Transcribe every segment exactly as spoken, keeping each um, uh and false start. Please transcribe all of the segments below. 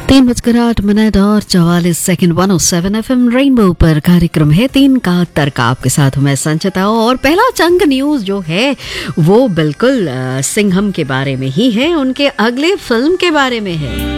तीन बजकर आठ मिनट और चौवालीस second one O seven F M rainbow पर कार्यक्रम है तीन का तर्क। आपके साथ हूं मैं संचिता और पहला चंक न्यूज जो है वो बिल्कुल आ, सिंघम के बारे में ही है, उनके अगले फिल्म के बारे में है।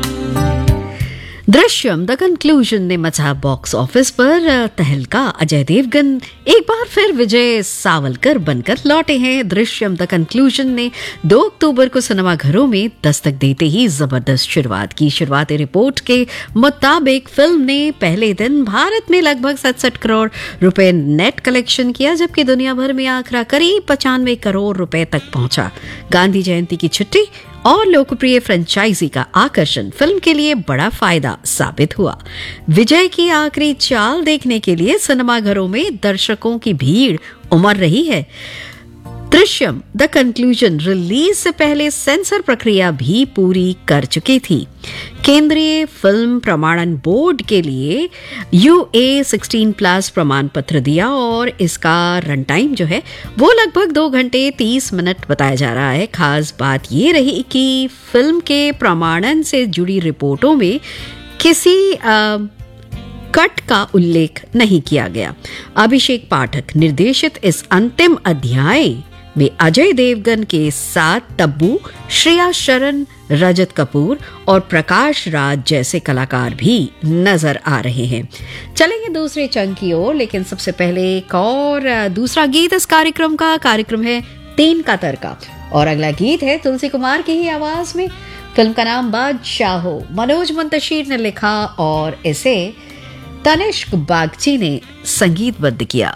दृश्यम द कंक्लूजन ने मचा बॉक्स ऑफिस पर तहलका। अजय देवगन एक बार फिर विजय सावलकर बनकर लौटे हैं। दृश्यम द कंक्लूजन ने दो अक्टूबर को सिनेमाघरों में दस्तक देते ही जबरदस्त शुरुआत की। शुरुआती रिपोर्ट के मुताबिक फिल्म ने पहले दिन भारत में लगभग सड़सठ करोड़ रुपए नेट कलेक्शन किया, जबकि दुनिया भर में आंकड़ा करीब पचानवे करोड़ रुपए तक पहुंचा। गांधी जयंती की छुट्टी और लोकप्रिय फ्रेंचाइजी का आकर्षण फिल्म के लिए बड़ा फायदा साबित हुआ। विजय की आखिरी चाल देखने के लिए सिनेमाघरों में दर्शकों की भीड़ उमड़ रही है। दृश्यम द कंक्लूजन रिलीज से पहले सेंसर प्रक्रिया भी पूरी कर चुकी थी। केंद्रीय फिल्म प्रमाणन बोर्ड के लिए यू ए सिक्सटीन प्लस प्रमाण पत्र दिया और इसका रन टाइम जो है वो लगभग दो घंटे तीस मिनट बताया जा रहा है। खास बात ये रही कि फिल्म के प्रमाणन से जुड़ी रिपोर्टों में किसी आ, कट का उल्लेख नहीं किया गया। अभिषेक पाठक निर्देशित इस अंतिम अध्याय में अजय देवगन के साथ तब्बू, श्रेया शरण, रजत कपूर और प्रकाश राज जैसे कलाकार भी नजर आ रहे हैं। चलेंगे दूसरे चंक की ओर, लेकिन सबसे पहले एक और दूसरा गीत इस कार्यक्रम का कार्यक्रम है तीन का तर्का और अगला गीत है तुलसी कुमार की ही आवाज में। फिल्म का नाम बादशाहो, मनोज मुंतशिर ने लिखा और इसे तनिष्क बागची ने संगीतबद्ध किया।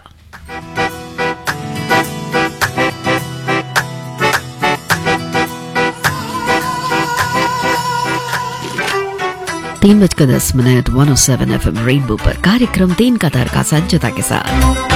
तीन बजकर दस minute one O seven F M rainbow पर कार्यक्रम तीन का तर्का संचिता के साथ।